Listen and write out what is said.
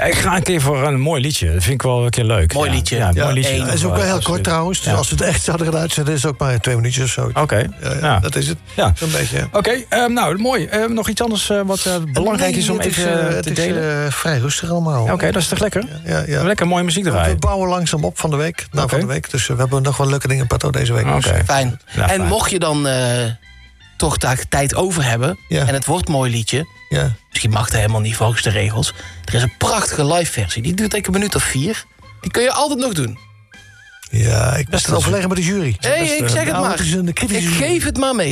Ik ga een keer voor een mooi liedje. Dat vind ik wel een keer leuk. Mooi liedje. Ja, mooi liedje. Het is ook wel heel kort trouwens. Dus als we het echt zouden gaan uitzetten, is het ook maar 2 minuutjes of zo. Oké. Ja, dat is het. Ja. Zo'n beetje. Oké, nou, mooi. Nog iets anders wat belangrijk is om even te delen? Het is vrij rustig allemaal. Oké, dat is toch lekker? Ja. Lekker mooie muziek We draaien. bouwen langzaam op van de week. Van de week. Dus we hebben nog wel leuke dingen in petto deze week. Oké. Fijn. Ja, En fijn. mocht je dan toch daar tijd over hebben... Ja. en het wordt een mooi liedje... Ja. misschien mag het helemaal niet volgens de regels... er is een prachtige live versie. Die duurt een minuut of 4. Die kun je altijd nog doen. Ja, ik best het overleggen met de jury. Hey, ik zeg het maar. Het is een kritische Ik jury. geef het maar mee.